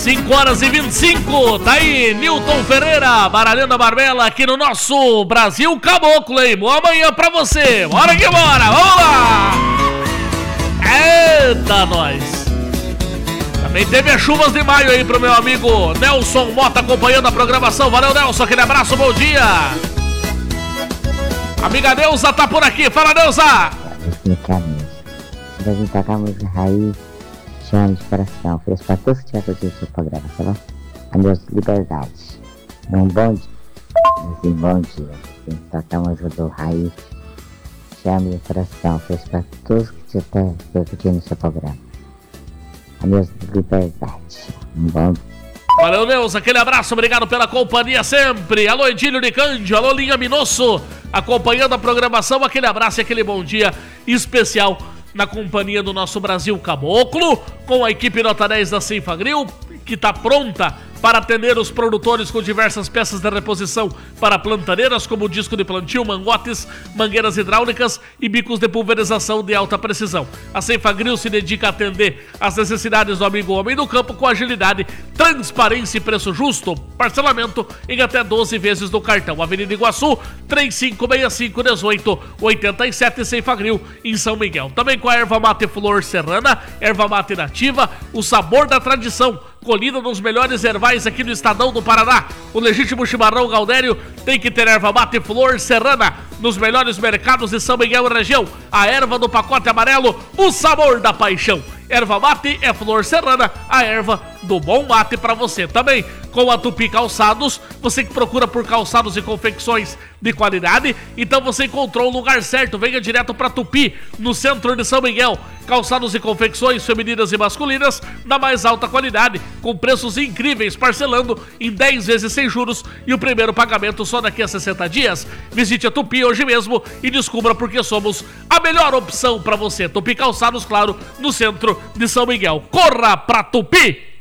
5h25, tá aí Newton Ferreira, baralhando a barbela aqui no nosso Brasil Caboclo, hein? Boa manhã pra você, bora que bora, vamos lá! Eita, nós! Também teve as chuvas de maio aí pro meu amigo Nelson Mota acompanhando a programação, valeu Nelson, aquele abraço, bom dia! Amiga Neuza tá por aqui, fala Neuza! Vou explicar mesmo. A gente tocar a música raiz, chama de coração. Ofereço pra todos que tiver curtindo o seu programa, tá bom? A minha liberdade. Um bom dia. Assim, bom dia. Tem que tocar a música do raiz, chama de coração. Ofereço pra todos que tiver curtindo o seu programa. A minha liberdade. Um bom dia. Valeu, Neuza, aquele abraço, obrigado pela companhia sempre. Alô, Edílio de Cândido, alô, Linha Minosso, acompanhando a programação, aquele abraço e aquele bom dia especial na companhia do nosso Brasil Caboclo, com a equipe Nota 10 da Sinfagril, que está pronta para atender os produtores com diversas peças de reposição para plantadeiras, como disco de plantio, mangotes, mangueiras hidráulicas e bicos de pulverização de alta precisão. A Sinfagril se dedica a atender às necessidades do amigo homem do campo com agilidade, transparência e preço justo, parcelamento em até 12 vezes no cartão. Avenida Iguaçu, 3565-1887, Sinfagril, em São Miguel. Também com a erva mate flor serrana, erva mate nativa, o sabor da tradição, colhida nos melhores ervais aqui no Estadão do Paraná. O legítimo chimarrão Galdério tem que ter erva mate flor serrana nos melhores mercados de São Miguel e região. A erva do pacote amarelo, o sabor da paixão. Erva mate é flor serrana, a erva do bom mate pra você. Também com a Tupi Calçados, você que procura por calçados e confecções de qualidade, então você encontrou o lugar certo. Venha direto pra Tupi, no centro de São Miguel. Calçados e confecções femininas e masculinas da mais alta qualidade, com preços incríveis, parcelando em 10 vezes sem juros e o primeiro pagamento só daqui a 60 dias. Visite a Tupi hoje mesmo e descubra porque somos a melhor opção pra você. Tupi Calçados, claro, no centro de São Miguel. Corra pra Tupi!